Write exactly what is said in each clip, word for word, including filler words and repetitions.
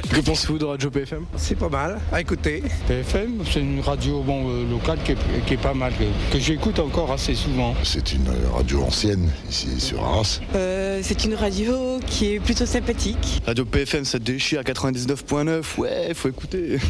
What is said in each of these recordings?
Que pensez-vous de Radio P F M ? C'est pas mal à écouter. P F M, c'est une radio bon, euh, locale qui est, qui est pas mal, que, que j'écoute encore assez souvent. C'est une radio ancienne, ici sur Arras. Euh, c'est une radio qui est plutôt sympathique. Radio P F M, ça déchire à quatre-vingt-dix-neuf virgule neuf, ouais, faut écouter.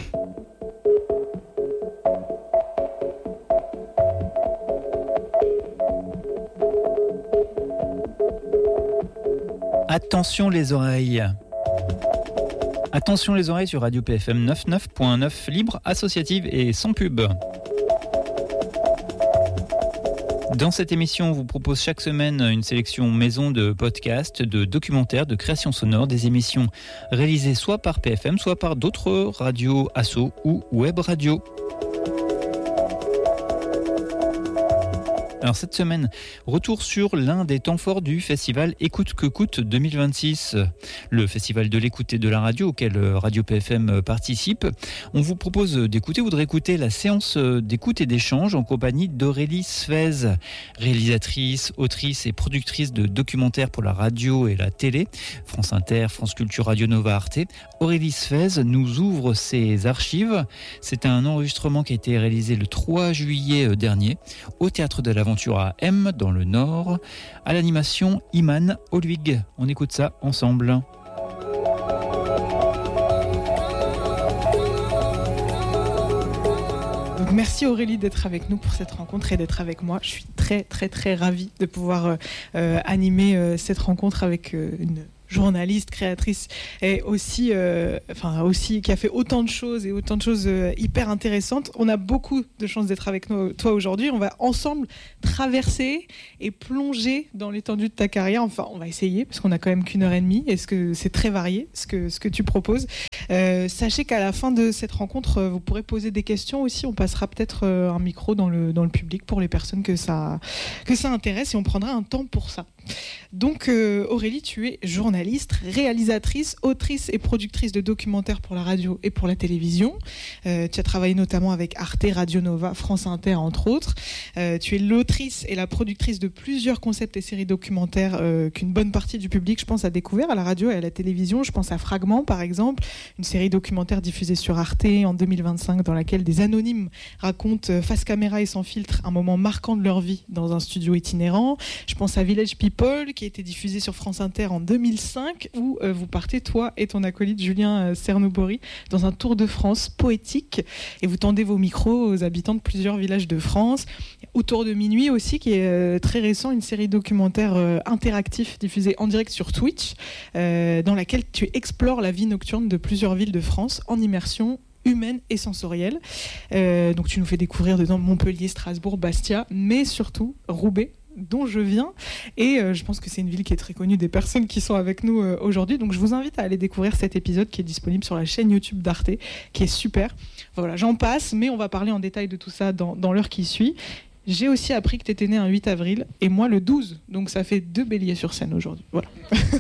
Attention les oreilles. Attention les oreilles sur Radio P F M quatre-vingt-dix-neuf virgule neuf, libre, associative et sans pub. Dans cette émission, on vous propose chaque semaine une sélection maison de podcasts, de documentaires, de créations sonores, des émissions réalisées soit par P F M, soit par d'autres radios, assos ou web radios. Alors cette semaine, retour sur l'un des temps forts du festival Écoute que coûte deux mille vingt-six, le festival de l'écoute et de la radio auquel Radio P F M participe. On vous propose d'écouter ou de réécouter la séance d'écoute et d'échange en compagnie d'Aurélie Sfez, réalisatrice, autrice et productrice de documentaires pour la radio et la télé, France Inter, France Culture, Radio Nova, Arte. Aurélie Sfez nous ouvre ses archives. C'est un enregistrement qui a été réalisé le trois juillet dernier au Théâtre de l'Aventure à M dans le Nord, à l'animation Iman Olwig. On écoute ça ensemble. Donc merci Aurélie d'être avec nous pour cette rencontre et d'être avec moi. Je suis très très très ravie de pouvoir euh, animer euh, cette rencontre avec euh, une journaliste, créatrice et aussi, euh, enfin aussi qui a fait autant de choses et autant de choses euh, hyper intéressantes. On a beaucoup de chance d'être avec nous, toi aujourd'hui. On va ensemble traverser et plonger dans l'étendue de ta carrière. Enfin, on va essayer parce qu'on a quand même qu'une heure et demie. Est-ce que c'est très varié ce que ce que tu proposes. Euh, sachez qu'à la fin de cette rencontre, vous pourrez poser des questions aussi. On passera peut-être euh, un micro dans le dans le public pour les personnes que ça que ça intéresse et on prendra un temps pour ça. Donc euh, Aurélie, tu es journaliste, réalisatrice, autrice et productrice de documentaires pour la radio et pour la télévision. Euh, tu as travaillé notamment avec Arte, Radio Nova, France Inter entre autres. Euh, tu es l'autrice et la productrice de plusieurs concepts et séries documentaires euh, qu'une bonne partie du public, je pense, a découvert à la radio et à la télévision. Je pense à Fragment par exemple, une série documentaire diffusée sur Arte en deux mille vingt-cinq dans laquelle des anonymes racontent euh, face caméra et sans filtre un moment marquant de leur vie dans un studio itinérant. Je pense à Village People qui a été diffusé sur France Inter en deux mille cinq où euh, vous partez, toi et ton acolyte Julien euh, Cernobori, dans un tour de France poétique et vous tendez vos micros aux habitants de plusieurs villages de France. Autour de minuit aussi, qui est euh, très récent, une série documentaire euh, interactif diffusée en direct sur Twitch euh, dans laquelle tu explores la vie nocturne de plusieurs villes de France en immersion humaine et sensorielle. Euh, donc tu nous fais découvrir dedans Montpellier, Strasbourg, Bastia, mais surtout Roubaix, dont je viens, et euh, je pense que c'est une ville qui est très connue des personnes qui sont avec nous euh, aujourd'hui, donc je vous invite à aller découvrir cet épisode qui est disponible sur la chaîne YouTube d'Arte, qui est super. Voilà, j'en passe, mais on va parler en détail de tout ça dans, dans l'heure qui suit. J'ai aussi appris que tu étais né un huit avril, et moi le douze, donc ça fait deux béliers sur scène aujourd'hui. Voilà.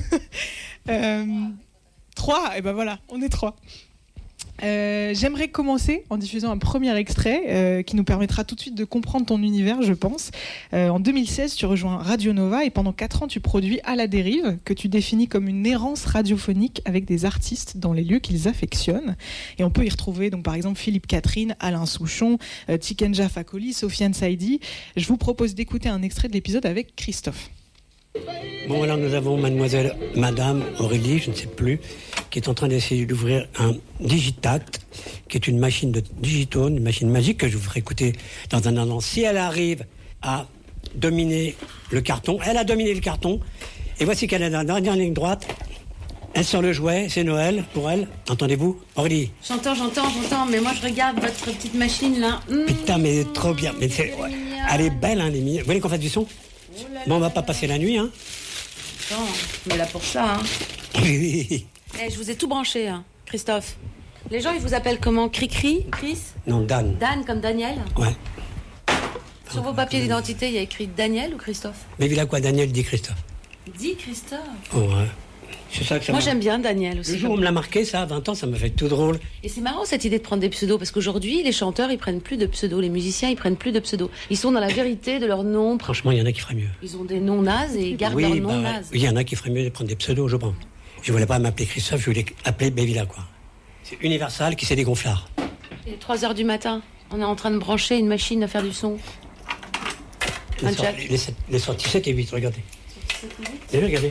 euh, trois, et ben voilà, on est trois. Euh, j'aimerais commencer en diffusant un premier extrait euh, qui nous permettra tout de suite de comprendre ton univers, je pense. Euh, en deux mille seize, tu rejoins Radio Nova et pendant quatre ans, tu produis À la dérive, que tu définis comme une errance radiophonique avec des artistes dans les lieux qu'ils affectionnent. Et on peut y retrouver donc par exemple Philippe Catherine, Alain Souchon, euh, Tikenja Fakoli, Sofiane Saïdi. Je vous propose d'écouter un extrait de l'épisode avec Christophe. Bon, alors nous avons mademoiselle, madame Aurélie, je ne sais plus, qui est en train d'essayer d'ouvrir un Digitact, qui est une machine de digitone, une machine magique que je vous ferai écouter dans un instant. Si elle arrive à dominer le carton, elle a dominé le carton, et voici qu'elle est dans la dernière ligne droite. Elle sort le jouet, c'est Noël pour elle. Entendez-vous, Aurélie? J'entends, j'entends, j'entends, mais moi je regarde votre petite machine là. Mmh, Putain, mais c'est trop bien. Mais c'est, ouais. Elle est belle, hein, les mignonnes. Vous voulez qu'on fasse du son? Oh là là. Bon, on va pas passer la nuit, hein. Attends, mais là pour ça, hein. Oui. Eh, je vous ai tout branché, hein, Christophe. Les gens, ils vous appellent comment? Cricri? Chris? Non, Dan. Dan, comme Daniel? Ouais. Sur vos papiers d'identité, il y a écrit Daniel ou Christophe? Mais il a quoi, Daniel dit Christophe? Dis Christophe. Oh, ouais. C'est ça que ça Moi, m'a... j'aime bien Daniel aussi. Le jour où on me l'a marqué, ça, à vingt ans, ça m'a fait tout drôle. Et c'est marrant cette idée de prendre des pseudos, parce qu'aujourd'hui, les chanteurs, ils prennent plus de pseudos, les musiciens, ils prennent plus de pseudos. Ils sont dans la vérité de leur nom. Franchement, il y en a qui feraient mieux. Ils ont des noms nazes et ils gardent oui, leurs bah, noms ouais. nazes. Oui, il y en a qui feraient mieux de prendre des pseudos, je pense. Je voulais pas m'appeler Christophe, je voulais appeler Bévila, quoi. C'est Universal qui c'est des gonflards. Il est trois heures du matin. On est en train de brancher une machine à faire du son. Les, sort, les, les sorties sept et huit, regardez. Vous regardez.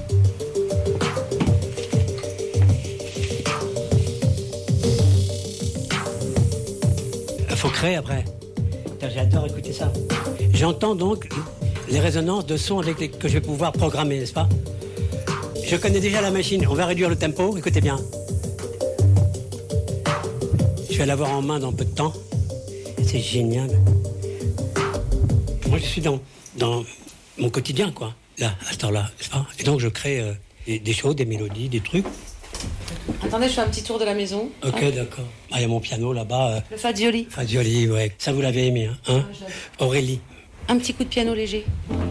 Il faut créer après. J'adore écouter ça. J'entends donc les résonances de sons avec les, que je vais pouvoir programmer, n'est-ce pas? Je connais déjà la machine. On va réduire le tempo, écoutez bien. Je vais l'avoir en main dans peu de temps. C'est génial. Moi, je suis dans, dans mon quotidien, quoi, là, à cette heure-là, n'est-ce pas? Et donc, je crée euh, des, des choses, des mélodies, des trucs. Attendez, je fais un petit tour de la maison. Ok, hein? D'accord. Ah, il y a mon piano là-bas. Euh... Le Fagioli. Fagioli, ouais. Ça, vous l'avez aimé, hein, hein? Ah, Aurélie. Un petit coup de piano léger.